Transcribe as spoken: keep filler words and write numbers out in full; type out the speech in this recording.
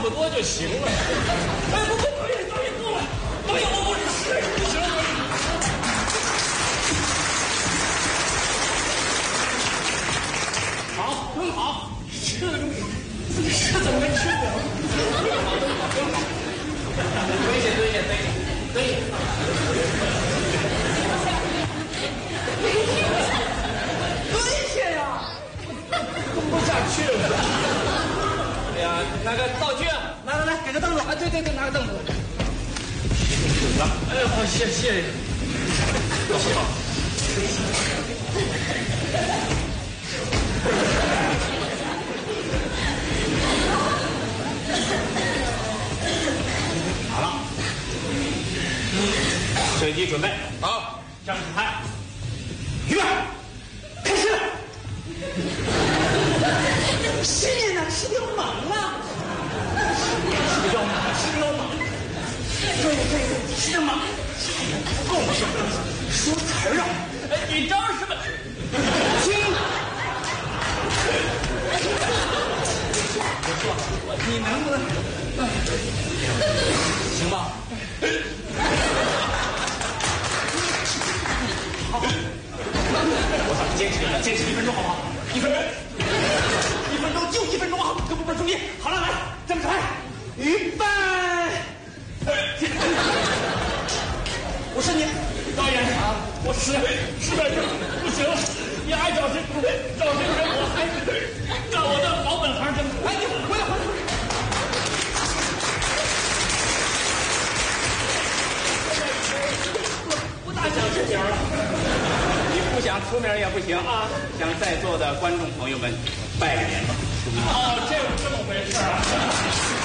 不多就行了。哎，不不，导演导演够了，导演我我实在是不行了。好，很好，这个这怎么能吃了？很好，很好，很好。蹲下，蹲下，蹲下，蹲下。蹲下呀！蹲不下去了。哎呀，那个道具，来来来，给个凳子。啊，对对对，拿个凳子。来，哎呦，好，谢谢谢。好，好。好了，摄影机准备好，正式拍，预备，开始。师爷呢？是流氓啊！是流氓，是流氓。对对对，是流氓。不够说，说词儿啊！哎，你招什么？听。我说，你能不能？行吧？好，我咱们坚持，坚持一分钟，好不好？一分钟，一分钟就一分钟啊！各部门注意，好了，来，这么拍，预备。我是你导演啊，我实实在是不行了，你爱找谁找谁人，我还是干我的老本行。哎，你回来，回来。不大想出名了，你不想出名也不行啊！向在座的观众朋友们拜个年吧。哦，这有这么回事啊！